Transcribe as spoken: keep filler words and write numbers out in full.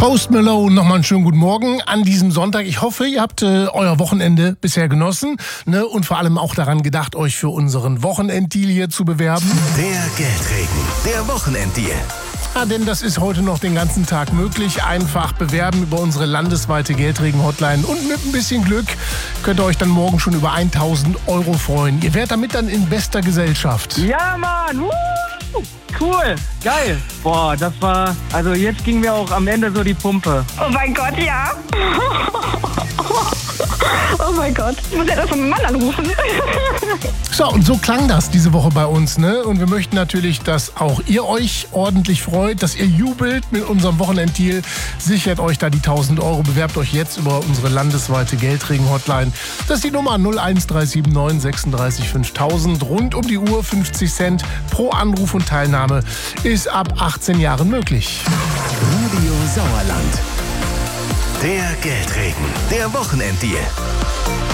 Post Malone, nochmal einen schönen guten Morgen an diesem Sonntag. Ich hoffe, ihr habt äh, euer Wochenende bisher genossen, ne? Und vor allem auch daran gedacht, euch für unseren Wochenenddeal hier zu bewerben. Der Geldregen, der Wochenenddeal. Ja, denn das ist heute noch den ganzen Tag möglich. Einfach bewerben über unsere landesweite Geldregen-Hotline. Und mit ein bisschen Glück könnt ihr euch dann morgen schon über tausend Euro freuen. Ihr werdet damit dann in bester Gesellschaft. Ja, Mann! Woo! Cool! Geil! Boah, das war... Also jetzt ging mir auch am Ende so die Pumpe. Oh mein Gott, ja! Oh mein Gott, ich muss ja das von meinem Mann anrufen. So, und so klang das diese Woche bei uns, ne? Und wir möchten natürlich, dass auch ihr euch ordentlich freut, dass ihr jubelt mit unserem Wochenenddeal. Sichert euch da die tausend Euro, bewerbt euch jetzt über unsere landesweite Geldregen-Hotline. Das ist die Nummer null eins drei sieben neun sechsunddreißig fünftausend. Rund um die Uhr fünfzig Cent pro Anruf und Teilnahme ist ab achtzehn Jahren möglich. Radio Sauerland. Der Geldregen, der Wochenenddeal.